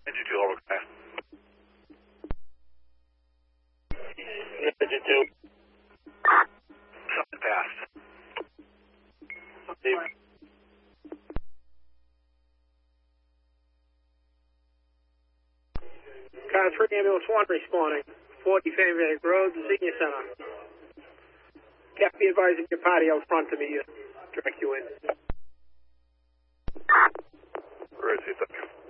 Engine 2 level crash. Engine 2. Something passed. Car 3 Ambulance 1 responding. 40 Fanbank Road, Senior Center. Cap, be advising your party out front to me, direct you in. Right, see, thank you.